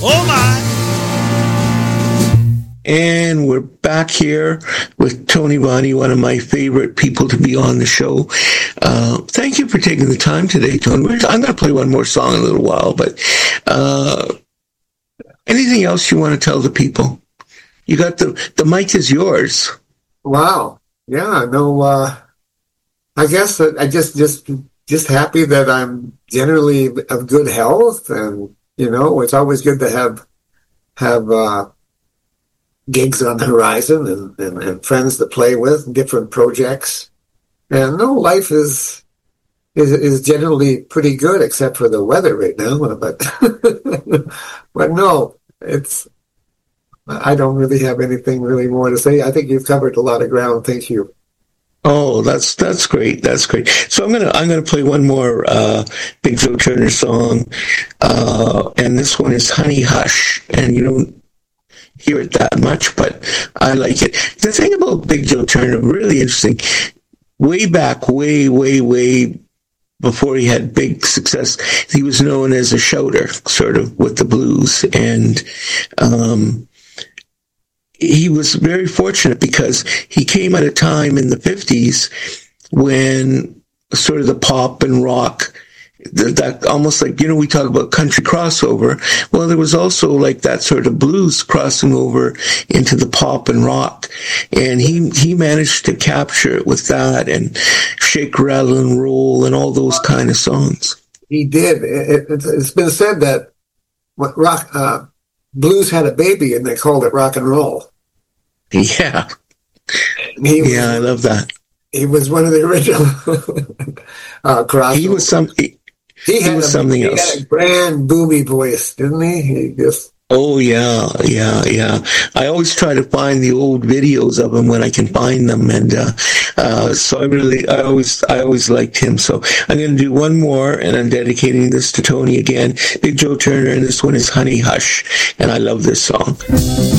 Oh my! And we're back here with Tony Bonnie, one of my favorite people to be on the show. Thank you for taking the time today, Tony. I'm going to play one more song in a little while, but anything else you want to tell the people? You got the mic is yours. Wow. Yeah, no, I guess that I just happy that I'm generally of good health, and it's always good to have gigs on the horizon and friends to play with, different projects. And no, life is generally pretty good, except for the weather right now. But no, I don't really have anything really more to say. I think you've covered a lot of ground. Thank you. Oh, that's great. That's great. So I'm gonna play one more Big Joe Turner song, and this one is "Honey Hush," and you don't hear it that much, but I like it. The thing about Big Joe Turner, really interesting, way back, way before he had big success, he was known as a shouter, sort of, with the blues, and he was very fortunate because he came at a time in the 50s when sort of the pop and rock, that almost like, we talk about country crossover. Well, there was also like that sort of blues crossing over into the pop and rock. And he managed to capture it with that and Shake, Rattle, and Roll and all those kind of songs. He did. It's been said that blues had a baby and they called it rock and roll. Yeah. I love that. He was one of the original crossovers. He was something else. He had a grand boomy voice, didn't he? Oh yeah. I always try to find the old videos of him when I can find them, and so I always liked him. So I'm going to do one more, and I'm dedicating this to Tony again, Big Joe Turner, and this one is "Honey Hush," and I love this song.